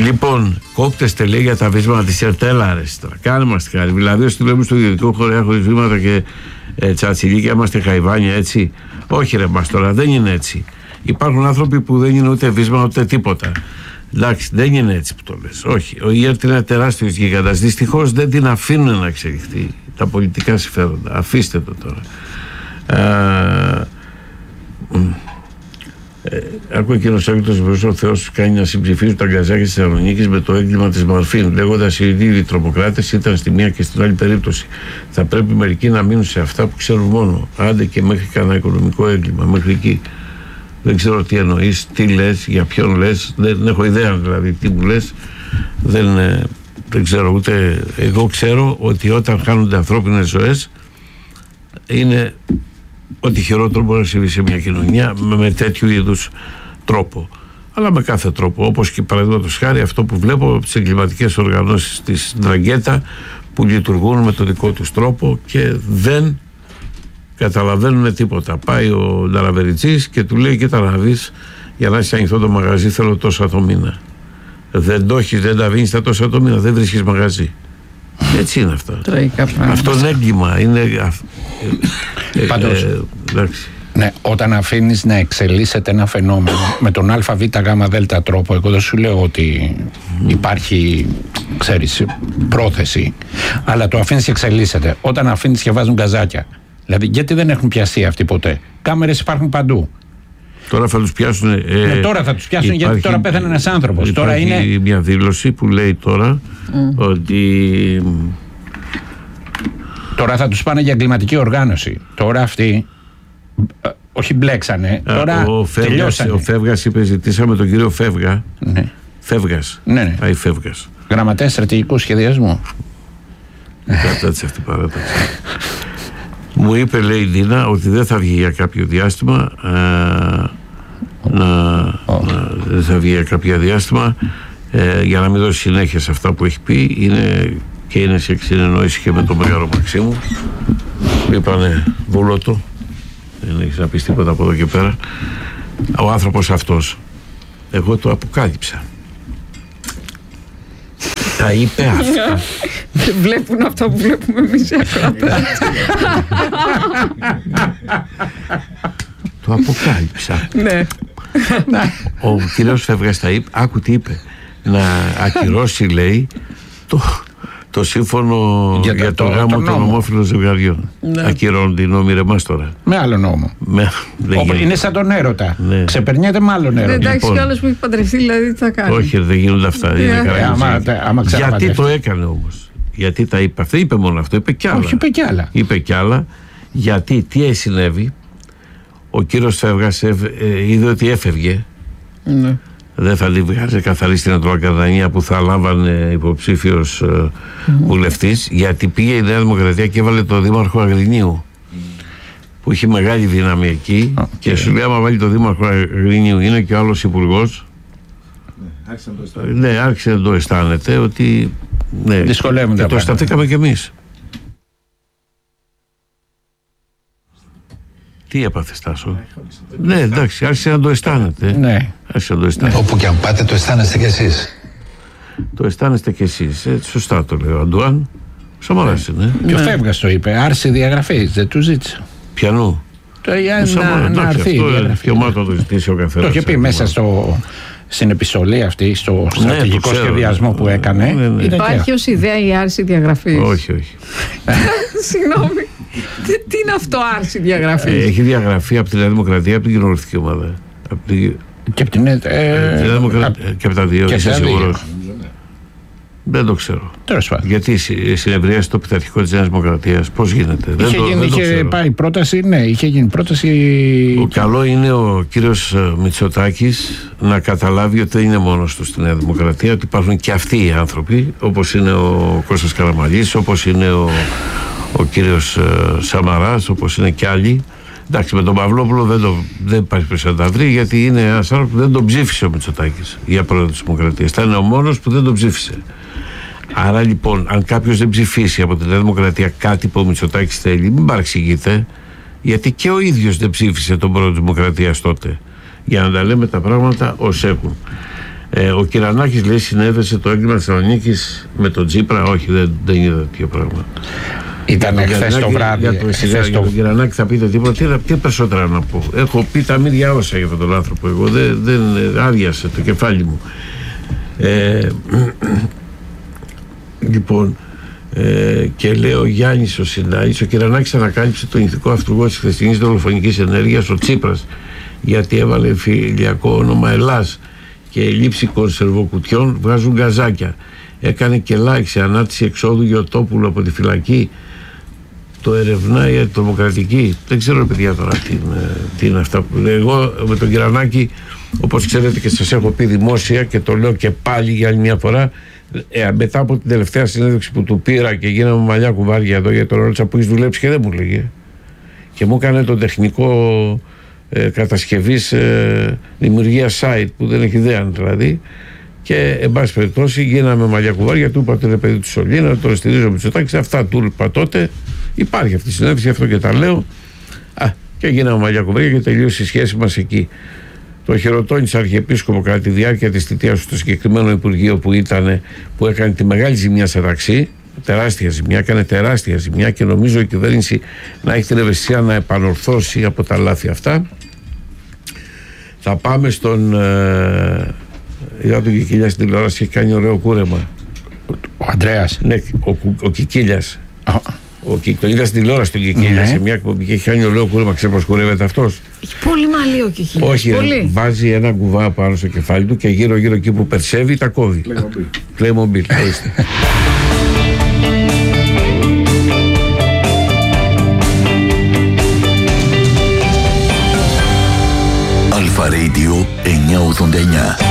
Λοιπόν, κόπτεστε λέει για τα βίσματα της Ερτέλα. Κάνε μας τη χάρη. Δηλαδή, όσοι δουλεύουμε στο ιδιωτικό χωρέα χωρίς βήματα και τσατσιλίκια, είμαστε χαϊβάνια, έτσι. Όχι, ρε μας τώρα, δεν είναι έτσι. Υπάρχουν άνθρωποι που δεν είναι ούτε βίσμα ούτε τίποτα. Εντάξει, δεν είναι έτσι που το λες. Όχι. Η ΕΡΤ είναι τεράστιος γίγαντας. Δυστυχώς δεν την αφήνουν να εξελιχθεί. Τα πολιτικά συμφέροντα. Αφήστε το τώρα. Άκουγα και ένας άγγελος ο Θεός του κάνει να συμψηφίζουν τα γκαζάκια της Θεσσαλονίκης με το έγκλημα της Μαρφίν, λέγοντας οι ίδιοι τρομοκράτες ήταν στη μία και στην άλλη περίπτωση. Θα πρέπει μερικοί να μείνουν σε αυτά που ξέρουν μόνο. Άντε και μέχρι κανένα οικονομικό έγκλημα, μέχρι εκεί. Δεν ξέρω τι εννοείς, τι λες, για ποιον λες, δεν έχω ιδέα δηλαδή τι μου λες. Δεν ξέρω ούτε. Εγώ ξέρω ότι όταν χάνονται ανθρώπινες ζωές είναι ό,τι χειρότερο μπορεί να συμβεί σε μια κοινωνία με τέτοιου είδους τρόπο. Αλλά με κάθε τρόπο. Όπως και παραδείγματος χάρη αυτό που βλέπω από τις εγκληματικές οργανώσεις της Ντραγκέτα που λειτουργούν με το δικό τους τρόπο και δεν καταλαβαίνουν τίποτα. Πάει ο Νταραβεριτσής και του λέει: κοίτα να δεις, για να έχει ανοιχτό το μαγαζί θέλω τόσα το μήνα. Δεν το έχεις, δεν τα δίνεις τα τόσα το μήνα, δεν βρίσκεις μαγαζί. Έτσι είναι αυτά. Αυτό είναι έγκλημα. Πάντως, ναι, όταν αφήνεις να εξελίσσεται ένα φαινόμενο με τον ΑΒΓΔ τρόπο, εγώ δεν σου λέω ότι υπάρχει, ξέρεις, πρόθεση, αλλά το αφήνεις και εξελίσσεται. Όταν αφήνεις και βάζουν γκαζάκια. Δηλαδή, γιατί δεν έχουν πιαστεί αυτοί ποτέ? Κάμερες υπάρχουν παντού. Τώρα θα τους πιάσουν. Τώρα θα τους πιάσουν γιατί τώρα πέθανε ένας άνθρωπος. Τώρα είναι μια δήλωση που λέει τώρα ότι. Τώρα θα τους πάνε για εγκληματική οργάνωση. Τώρα αυτοί. Όχι μπλέξανε. Τώρα τελειώσανε. Ο Φεύγας είπε: ζητήσαμε τον κύριο Φεύγα. Ναι. Φεύγας. Ναι. Άι Φεύγας. Γραμματέας στρατηγικού σχεδιασμού. Κατάτησε αυτή η παράταξη. Μου είπε, λέει η Ντίνα, ότι δεν θα βγει για κάποιο διάστημα. Δεν θα βγει για κάποιο διάστημα για να μην δώσει συνέχεια σε αυτά που έχει πει. Είναι σε συνεννόηση και με τον Μεγάλο Μαξίμου. Είπανε βούλωτο. Δεν έχεις να πεις τίποτα από εδώ και πέρα. Ο άνθρωπος αυτός, εγώ το αποκάλυψα. Τα είπε αυτά. Δεν βλέπουν αυτά που βλέπουμε εμείς οι ακροατές. Το αποκάλυψα. Ναι. Ο κύριος Φεύγας τα είπε. Άκου τι είπε. Να ακυρώσει, λέει, το σύμφωνο για το γάμο των ομόφυλων ζευγαριών. Ναι. Ακυρώνονται οι νόμοι ρεμάς τώρα. Με άλλο νόμο. Είναι σαν τον έρωτα. Ναι. Ξεπερνιέται με άλλον έρωτα. Εντάξει, κι άλλος που έχει παντρευτεί, δηλαδή τι θα κάνει. Όχι, δεν γίνονται αυτά. Γιατί το έκανε όμως? Γιατί τα είπε? Αυτό είπε μόνο αυτό. Είπε κι άλλα. Όχι, είπε κι άλλα. Γιατί τι συνέβη? Ο κύριος Φεύγας είδε ότι έφευγε. Ναι. Δεν θα τη βγάζει καθαρή στην Ατροκατανία που θα λάβανε υποψήφιος βουλευτής, γιατί πήγε η Νέα Δημοκρατία και έβαλε τον δήμαρχο Αγρινίου που είχε μεγάλη δύναμη εκεί και σου λέει άμα βάλει τον δήμαρχο Αγρινίου είναι και ο άλλος υπουργός. Ναι, άρχισε να το αισθάνεται ότι δυσκολεύονται. Και το αισθανθήκαμε κι εμείς. Τι έπαθε, Στάσο? Ναι, εντάξει, άρχισε να το αισθάνεται. Ναι. Άρχισε να το αισθάνεται. Όπου και αν πάτε, το αισθάνεστε κι εσείς. Το αισθάνεστε κι εσείς. Σωστά το λέει ο Αντουάν. Σαμαράς είναι. Και ο Φεύγας το είπε. Άρση διαγραφής, δεν του ζήτησε. Πιανού? Να έρθει η διαγραφή. Και ομάδα το ζητήσει ο καθένας. Το είχε πει μέσα στην επιστολή αυτή, στο στρατηγικό σχεδιασμό που έκανε. Υπάρχει ως ιδέα η άρση διαγραφής? Όχι. Συγγνώμη. Τι είναι αυτό άρση διαγραφής? Έχει διαγραφεί από τη Νέα Δημοκρατία, από την κοινοβουλευτική ομάδα. Και από την και από τα δύο, είσαι σίγουρος? Δεν το ξέρω. Γιατί συνεδρίασε το πειθαρχικό της Νέας Δημοκρατίας? Πώς γίνεται? Είχε πάει πρόταση, ναι, είχε γίνει πρόταση. Καλό είναι ο κύριος Μητσοτάκης να καταλάβει ότι δεν είναι μόνος του στη Νέα Δημοκρατία, ότι υπάρχουν και αυτοί οι άνθρωποι, όπως είναι ο Κώστας Καραμανλής, όπως είναι ο κύριος Σαμαράς, όπως είναι και άλλοι. Εντάξει, με τον Παυλόπουλο δεν υπάρχει περίπτωση να τα βρει, γιατί είναι ένας άνθρωπος που δεν τον ψήφισε ο Μητσοτάκης για πρόεδρο της Δημοκρατίας. Θα είναι ο μόνος που δεν τον ψήφισε. Άρα λοιπόν, αν κάποιος δεν ψηφίσει από τη Νέα Δημοκρατία κάτι που ο Μητσοτάκης θέλει, μην παρεξηγείτε, γιατί και ο ίδιος δεν ψήφισε τον πρόεδρο της Δημοκρατίας τότε. Για να τα λέμε τα πράγματα ως έχουν. Ο Κυρανάκης λέει συνέδεσε το έγκλημα της Θεσσαλονίκης με τον Τσίπρα. Όχι, δεν είδα τέτοιο πράγμα. Ήταν χθες το βράδυ. Για τον Κυρανάκη θα πείτε τίποτα? Τι περισσότερα να πω? Έχω πει τα μη διάβασα για αυτόν τον άνθρωπο. Εγώ δεν άδειασε το κεφάλι μου. Λοιπόν, και λέει ο Γιάννης ο Σινάης, ο Κυρανάκης ανακάλυψε τον ηθικό αυτούργο της χθεσινής δολοφονικής ενέργειας, ο Τσίπρας, γιατί έβαλε φιλιακό όνομα Ελλάς και η λήψη κονσερβοκουτιών βγάζουν γκαζάκια. Έκανε και like σε ανάρτηση εξόδου Γιωτόπουλου από τη φυλακή. Το ερευνάει η τρομοκρατική. Δεν ξέρω, παιδιά, τώρα τι είναι αυτά που λέω. Εγώ με τον Κυρανάκη, όπως ξέρετε και σας έχω πει δημόσια και το λέω και πάλι για άλλη μια φορά, μετά από την τελευταία συνέντευξη που του πήρα και γίναμε μαλλιά κουβάρια εδώ, για τον ρώτησα που έχεις δουλέψει και δεν μου λέγε. Και μου έκανε το τεχνικό κατασκευής δημιουργία site που δεν έχει ιδέα δηλαδή. Και εν πάση περιπτώσει γίναμε μαλλιά κουβάρια, του είπα ότι είναι παιδί του Σολίνα, τον στηρίζω με Μητσοτάκη, αυτά του είπα τότε. Υπάρχει αυτή η συνέντευξη, αυτό και τα λέω. Και γίναμε μαλλιά κουβάρια και τελείωσε η σχέση μας εκεί. Το χειροτώνησε αρχιεπίσκοπο κατά τη διάρκεια της θητείας του στο συγκεκριμένο Υπουργείο που έκανε τη μεγάλη ζημιά σε ταξί. Τεράστια ζημιά, έκανε τεράστια ζημιά και νομίζω η κυβέρνηση να έχει την ευαισθησία να επανορθώσει από τα λάθη αυτά. Θα πάμε στον. Είδα τον Κικίλια στην τηλεόραση, έχει κάνει ωραίο κούρεμα. Ο Ανδρέας. Ναι, ο Κικίλιας. Τον είδα στην τηλεόραση τον Κικίλια σε μια εκπομπή και έχει κάνει ωραίο κούρεμα. Ξέρω πως κουρεύεται αυτός. Έχει πολύ μαλλί ο Κικίλιας. Όχι, βάζει ένα κουβά πάνω στο κεφάλι του και γύρω-γύρω εκεί που περσεύει τα κόβει. Playmobil. Αλφα Radio 989.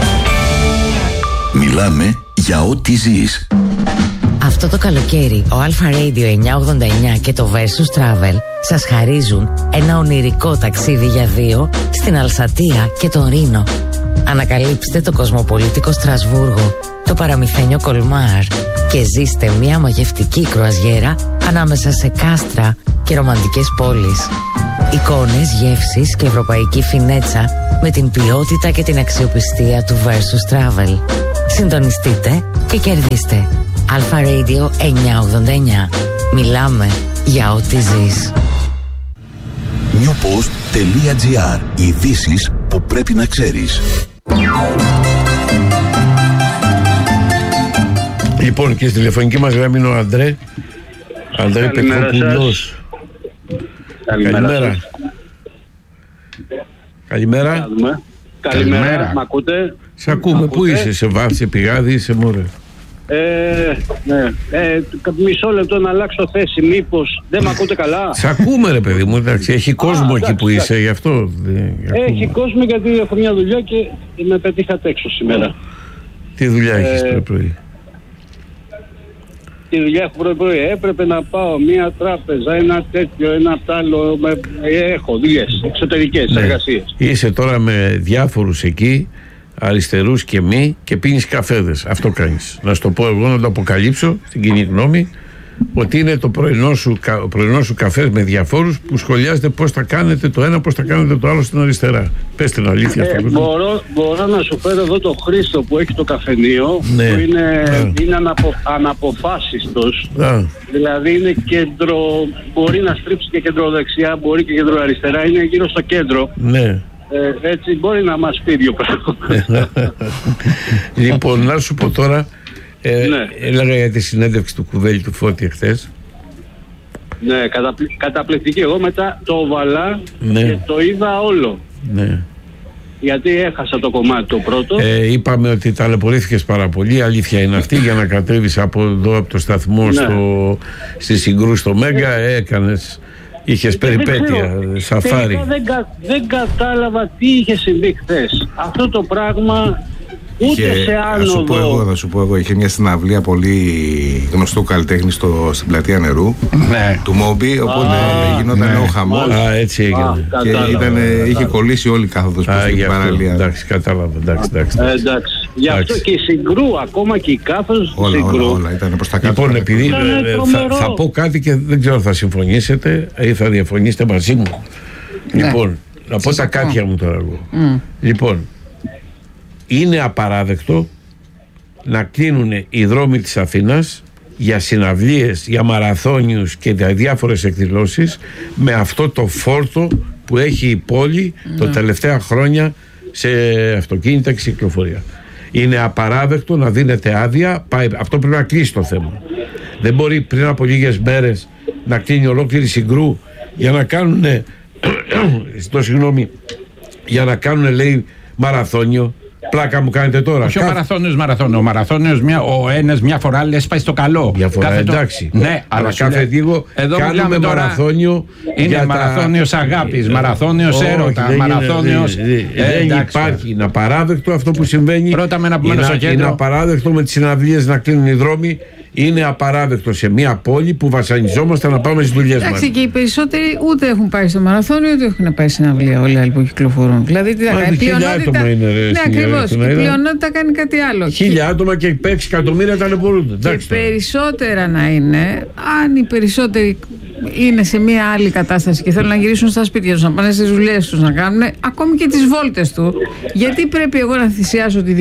Μιλάμε για ό,τι ζεις. Αυτό το καλοκαίρι ο Αλφα Radio 989 και το Versus Travel σας χαρίζουν ένα ονειρικό ταξίδι για δύο στην Αλσατία και τον Ρήνο. Ανακαλύψτε το κοσμοπολίτικο Στρασβούργο, το παραμυθένιο Κολμάρ και ζήστε μια μαγευτική κρουαζιέρα ανάμεσα σε κάστρα και ρομαντικές πόλεις. Εικόνες, γεύσεις και ευρωπαϊκή φινέτσα με την ποιότητα και την αξιοπιστία του Versus Travel. Συντονιστείτε και κερδίστε. Αλφα Radio 989. Μιλάμε για ό,τι ζεις. newpost.gr. Ειδήσεις που πρέπει να ξέρεις. Λοιπόν, και στη τηλεφωνική μας γραμμή είναι ο Αντρέ Πετρόπουλος. Καλημέρα. Καλημέρα. Καλημέρα. Μ' ακούτε? Σε ακούμε. Πού είσαι? Σε Βάθη, σε Πηγάδι, είσαι μωρέ? Ναι. Μισό λεπτό να αλλάξω θέση. Μήπως δεν μ' ακούτε καλά? Σε ακούμε ρε παιδί μου. Εντάξει, έχει κόσμο εκεί που είσαι, γι' αυτό. Έχει κόσμο γιατί έχω μια δουλειά και με πετύχατε έξω σήμερα. Τι δουλειά έχεις πρωί? Τη δουλειά έχω πρωί. Έπρεπε να πάω μια τράπεζα, ένα τέτοιο, ένα απ' άλλο. Έχω δουλειές εξωτερικές εργασίες. Είσαι τώρα με διάφορους εκεί, αριστερούς και μη, και πίνεις καφέδες. Αυτό κάνεις. Να σου το πω εγώ, να το αποκαλύψω στην κοινή γνώμη, ότι είναι το πρωινό σου καφέ με διαφόρους που σχολιάζετε πώς θα κάνετε το ένα, πώς θα κάνετε το άλλο στην αριστερά. Πες την αλήθεια αυτό. Μπορώ να σου φέρω εδώ το Χρήστο που έχει το καφενείο, που είναι αναποφάσιστος. Δηλαδή είναι κέντρο, μπορεί να στρίψει και κεντροδεξιά, μπορεί και κεντροαριστερά, είναι γύρω στο κέντρο. Ναι. Έτσι μπορεί να μας πει δύο πράγματα. Λοιπόν, να σου πω τώρα, έλεγα για τη συνέντευξη του Κουβέλη του Φώτη εχθές. Ναι, καταπληκτική. Εγώ μετά το έβαλα και το είδα όλο. Ναι. Γιατί έχασα το κομμάτι το πρώτο. Είπαμε ότι ταλαιπωρήθηκες πάρα πολύ. Αλήθεια είναι αυτή. Για να κατέβεις από εδώ, από το σταθμό στη Συγκρού στο Μέγκα, έκανες. Είχες περιπέτεια, σαφάρι. Δεν κατάλαβα τι είχε συμβεί χθες. Αυτό το πράγμα ούτε σε άνοδο. Θα σου πω εγώ, είχε μια συναυλία πολύ γνωστού καλλιτέχνη στην πλατεία Νερού, του Μόμπι, οπότε γινόταν ο χαμός. Έτσι έγινε. Και είχε κολλήσει όλη η κάθοδος προς την παραλία. Εντάξει, κατάλαβα. Εντάξει. Γι' αυτό και η Συγκρού, ακόμα και η κάθοδος του Συγκρού. Όλα ήταν προς τα κάτω. Λοιπόν, επειδή θα πω κάτι και δεν ξέρω αν θα συμφωνήσετε ή θα διαφωνήσετε μαζί μου. Λοιπόν, να πω τα κάτια μου τώρα εγώ. Λοιπόν, είναι απαράδεκτο να κλείνουν οι δρόμοι της Αθήνας για συναυλίες, για μαραθώνιους και για διάφορες εκδηλώσεις με αυτό το φόρτο που έχει η πόλη τα τελευταία χρόνια σε αυτοκίνητα και κυκλοφορία. Είναι απαράδεκτο να δίνεται άδεια. Αυτό πρέπει να κλείσει το θέμα. Δεν μπορεί πριν από λίγες μέρες να κλείνει ολόκληρη Συγκρού για να κάνουν για να κάνουν, λέει, μαραθώνιο. Πλάκα μου κάνετε τώρα. Όχι ο μαραθώνιος. Ο ένας μια φορά λες πάει στο καλό. Μια φορά εντάξει. Ναι, αλλά κάθε λίγο κάνουμε μαραθώνιο. Είναι μαραθώνιος αγάπης, μαραθώνιος έρωτα, μαραθώνιος. Δεν υπάρχει. Είναι απαράδεκτο αυτό που συμβαίνει. Πρώτα με ένα που μένω στο κέντρο. Είναι απαράδεκτο με τις συναυλίες να κλείνουν οι δρόμοι. Είναι απαράδεκτο σε μια πόλη που βασανιζόμαστε να πάμε στις δουλειές μας. Εντάξει, και οι περισσότεροι ούτε έχουν πάει στο μαραθώνιο ούτε έχουν πάει στην αυλία. Όλοι οι άλλοι που κυκλοφορούν. Δηλαδή τι θα κάνει. Ναι, ακριβώς. Η πλειονότητα κάνει κάτι άλλο. 1.000 άτομα και 6 εκατομμύρια ταλαιπωρούνται. Και περισσότερα να είναι, αν οι περισσότεροι είναι σε μια άλλη κατάσταση και θέλουν να γυρίσουν στα σπίτια τους, να πάνε στις δουλειές τους, να κάνουν ακόμη και τις βόλτες του. Γιατί πρέπει εγώ να θυσιάσω τη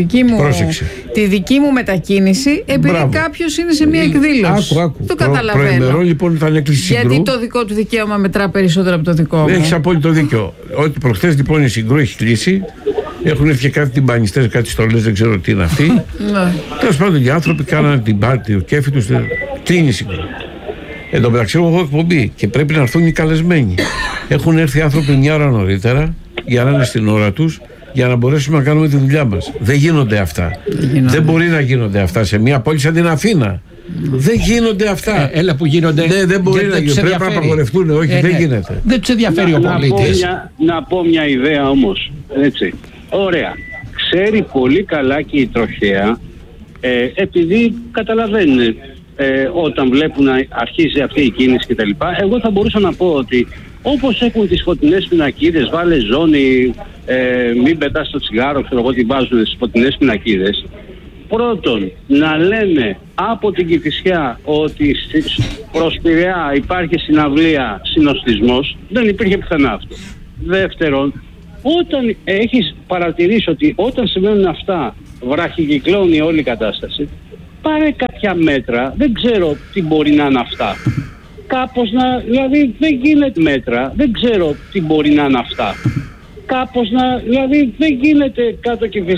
δική μου μετακίνηση επειδή κάποιος είναι σε μια εκδήλωση. Το καταλαβαίνω. Λοιπόν, γιατί το δικό του δικαίωμα μετρά περισσότερο από το δικό μου. Έχεις απόλυτο δίκιο. Ότι προχθές λοιπόν η Συγκρού έχει κλείσει. Έχουν έρθει και κάτι τυμπανιστές, κάτι στολές, δεν ξέρω τι είναι αυτοί. Τέλος πάντων, οι άνθρωποι κάνανε την πάρτι, ο κέφι τους. Κλείνει η Συγκρού. Εν τω μεταξύ, εγώ έχω εκπομπή και πρέπει να έρθουν οι καλεσμένοι. Έχουν έρθει άνθρωποι μια ώρα νωρίτερα για να είναι στην ώρα τους, για να μπορέσουμε να κάνουμε τη δουλειά μας. Δεν γίνονται αυτά. Δεν μπορεί να γίνονται αυτά σε μια πόλη σαν την Αθήνα. Δεν γίνονται αυτά. Έλα που γίνονται. Δεν μπορεί να γίνονται. Πρέπει να απαγορευτούν. Όχι, δεν γίνεται. Δεν τους ενδιαφέρει ο πολίτης. Να πω μια ιδέα όμως. Έτσι. Ωραία. Ξέρει πολύ καλά και η τροχέα, επειδή καταλαβαίνουν όταν βλέπουν να αρχίζει αυτή η κίνηση κτλ. Εγώ θα μπορούσα να πω ότι όπως έχουν τις φωτεινές πινακίδες, βάλε ζώνη, μην πετάς το τσιγάρο, ξέρω εγώ τι βάζουν στις φωτεινές πινακίδες. Πρώτον, να λένε από την Κηφισιά ότι προς Πειραιά υπάρχει συναυλία συνοστισμός, δεν υπήρχε πουθενά αυτό. Δεύτερον, όταν έχεις παρατηρήσει ότι όταν συμβαίνουν αυτά βραχικυκλώνει όλη η κατάσταση, πάρε κάποια μέτρα, δεν ξέρω τι μπορεί να είναι αυτά. Κάπως δηλαδή δεν γίνεται μέτρα, δεν ξέρω τι μπορεί να είναι αυτά. Δηλαδή δεν γίνεται κάτω και